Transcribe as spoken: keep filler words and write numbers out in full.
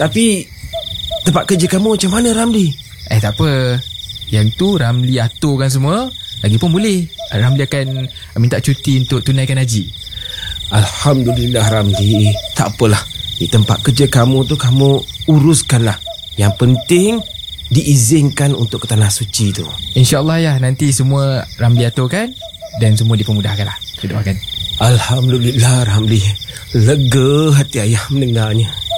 Tapi tempat kerja kamu macam mana, Ramli? Eh tak apa, yang tu Ramli aturkan semua. Lagipun boleh, Ramli akan minta cuti untuk tunaikan haji. Alhamdulillah, Ramli. Tak apalah, di tempat kerja kamu tu kamu uruskanlah. Yang penting diizinkan untuk ke tanah suci tu. InsyaAllah ya, nanti semua Ramli aturkan dan semua dipermudahkan lah. Kita doakan. Alhamdulillah, Ramli. Lega hati ayah mendengarnya.